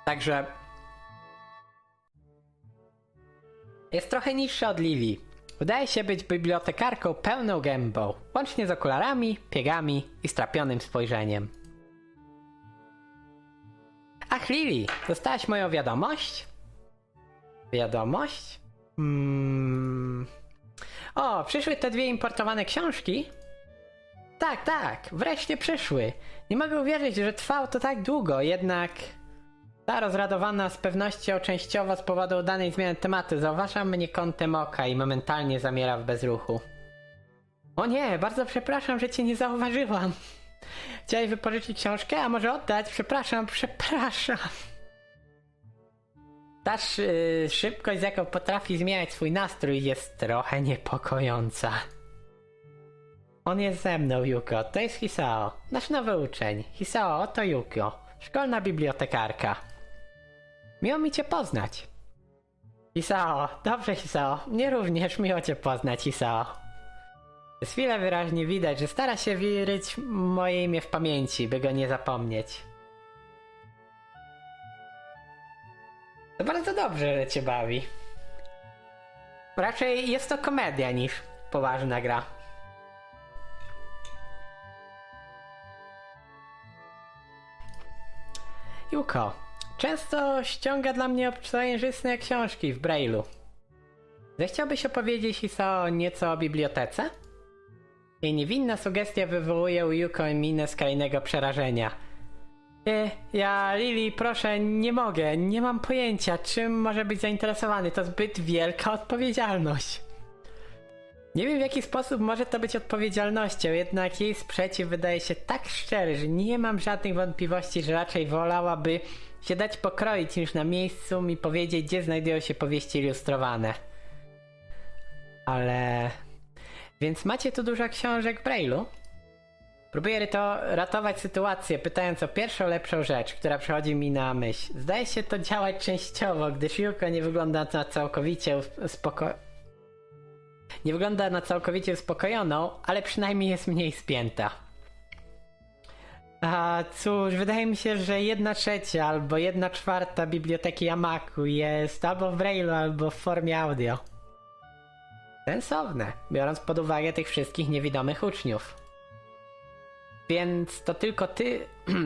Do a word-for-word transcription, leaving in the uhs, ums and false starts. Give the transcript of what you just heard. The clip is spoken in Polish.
Także jest trochę niższa od Lili. Udaje się być bibliotekarką pełną gębą, łącznie z okularami, piegami i strapionym spojrzeniem. Ach, Lili, dostałaś moją wiadomość? Wiadomość? Hmm... O, przyszły te dwie importowane książki? Tak, tak, wreszcie przyszły. Nie mogę uwierzyć, że trwało to tak długo, jednak... Ta rozradowana z pewnością częściowo z powodu danej zmiany tematu zauważa mnie kątem oka i momentalnie zamiera w bezruchu. O nie, bardzo przepraszam, że cię nie zauważyłam. Chciałeś wypożyczyć książkę, a może oddać? Przepraszam, przepraszam. Ta szy- szybkość, z jaką potrafi zmieniać swój nastrój, jest trochę niepokojąca. On jest ze mną, Yuko. To jest Hisao, nasz nowy uczeń. Hisao, oto Yuko, szkolna bibliotekarka. Miło mi cię poznać. Hisao, dobrze Hisao, mnie również miło cię poznać, Hisao. Przez chwilę wyraźnie widać, że stara się wyryć moje imię w pamięci, by go nie zapomnieć. To bardzo dobrze, że cię bawi. Raczej jest to komedia niż poważna gra. Yuko często ściąga dla mnie obcojęzyczne książki w Braille'u. Zechciałbyś opowiedzieć Hisao nieco o bibliotece? Jej niewinna sugestia wywołuje u Yuko minę skrajnego przerażenia. Nie, ja, Lili, proszę, nie mogę, nie mam pojęcia, czym może być zainteresowany, to zbyt wielka odpowiedzialność. Nie wiem, w jaki sposób może to być odpowiedzialnością, jednak jej sprzeciw wydaje się tak szczery, że nie mam żadnych wątpliwości, że raczej wolałaby się dać pokroić niż na miejscu mi powiedzieć, gdzie znajdują się powieści ilustrowane. Ale... Więc macie tu dużo książek w Braille'u? Próbuję to ratować sytuację, pytając o pierwszą lepszą rzecz, która przychodzi mi na myśl. Zdaje się to działać częściowo, gdyż Yuko nie wygląda na całkowicie spoko... Nie wygląda na całkowicie uspokojoną, ale przynajmniej jest mniej spięta. A cóż, wydaje mi się, że jedna trzecia albo jedna czwarta biblioteki Yamaku jest albo w Braille'u, albo w formie audio. Sensowne, biorąc pod uwagę tych wszystkich niewidomych uczniów. Więc to tylko ty